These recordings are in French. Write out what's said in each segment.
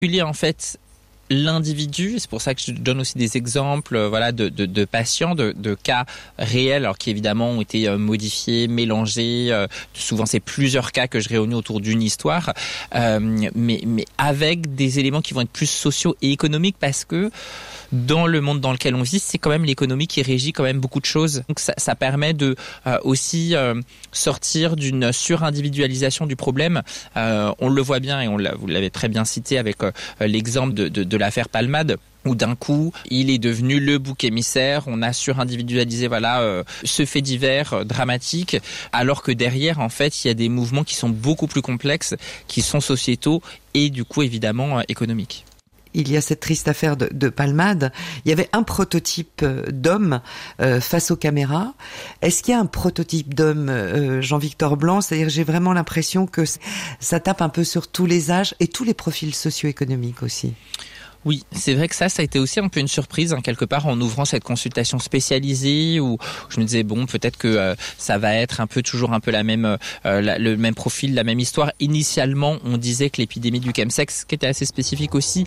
En fait, l'individu, c'est pour ça que je donne aussi des exemples de patients, de cas réels, alors qui évidemment ont été modifiés, mélangés. Souvent, c'est plusieurs cas que je réunis autour d'une histoire, mais avec des éléments qui vont être plus sociaux et économiques, parce que dans le monde dans lequel on vit, c'est quand même l'économie qui régit quand même beaucoup de choses. Donc ça permet de aussi sortir d'une surindividualisation du problème. On le voit bien, et vous l'avez très bien cité avec l'exemple de l'affaire Palmade, où d'un coup, il est devenu le bouc émissaire. On a surindividualisé ce fait divers dramatique, alors que derrière, en fait, il y a des mouvements qui sont beaucoup plus complexes, qui sont sociétaux et du coup, évidemment, économiques. Il y a cette triste affaire de Palmade. Il y avait un prototype d'homme face aux caméras. Est-ce qu'il y a un prototype d'homme, Jean-Victor Blanc ? C'est-à-dire, j'ai vraiment l'impression que ça tape un peu sur tous les âges et tous les profils socio-économiques aussi. Oui, c'est vrai que ça a été aussi un peu une surprise, quelque part, en ouvrant cette consultation spécialisée, où je me disais, bon, peut-être que ça va être toujours un peu le même profil, la même histoire. Initialement, on disait que l'épidémie du chemsex, qui était assez spécifique aussi,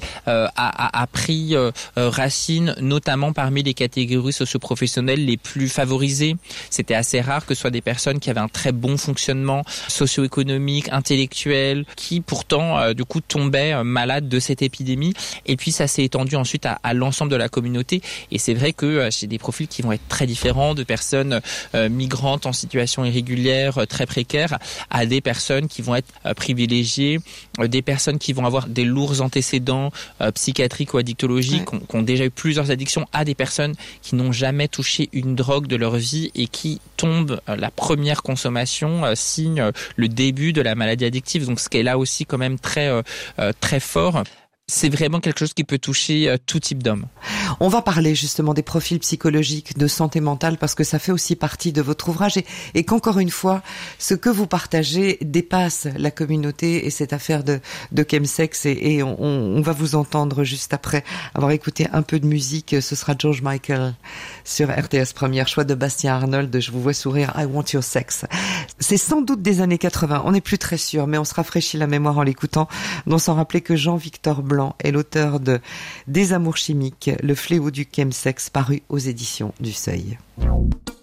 a pris racine, notamment parmi les catégories socioprofessionnelles les plus favorisées. C'était assez rare que ce soit des personnes qui avaient un très bon fonctionnement socio-économique, intellectuel, qui pourtant, du coup, tombaient malades de cette épidémie. Et puis ça s'est étendu ensuite à l'ensemble de la communauté, et c'est vrai que j'ai des profils qui vont être très différents, de personnes migrantes en situation irrégulière, très précaires, à des personnes qui vont être privilégiées, des personnes qui vont avoir des lourds antécédents psychiatriques ou addictologiques, qui ont déjà eu plusieurs addictions, à des personnes qui n'ont jamais touché une drogue de leur vie et qui tombent, la première consommation signe le début de la maladie addictive. Donc ce qui est là aussi quand même très fort. C'est vraiment quelque chose qui peut toucher tout type d'homme. On va parler justement des profils psychologiques de santé mentale, parce que ça fait aussi partie de votre ouvrage, et qu'encore une fois, ce que vous partagez dépasse la communauté et cette affaire de chemsex, et on va vous entendre juste après avoir écouté un peu de musique. Ce sera George Michael sur RTS Première, choix de Bastien Arnold, Je vous vois sourire, I Want Your Sex. C'est sans doute des années 80, on n'est plus très sûr, mais on se rafraîchit la mémoire en l'écoutant, d'en s'en rappeler que Jean-Victor Blanc est l'auteur de Des amours chimiques, le fléau du chemsex, paru aux éditions du Seuil.